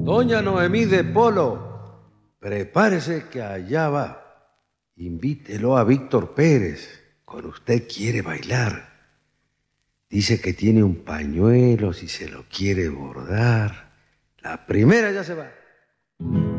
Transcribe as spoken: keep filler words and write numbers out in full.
Doña Noemí de Polo, prepárese que allá va. Invítelo a Víctor Pérez, con usted quiere bailar. Dice que tiene un pañuelo si se lo quiere bordar. La primera ya se va.